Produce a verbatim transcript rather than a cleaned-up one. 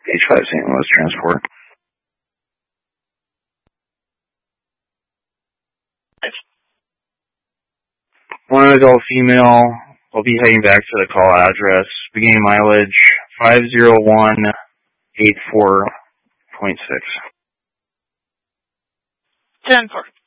H five Saint Louis Transport. One adult female. I'll be heading back to the call address. Beginning mileage five zero one eight four point six. ten four.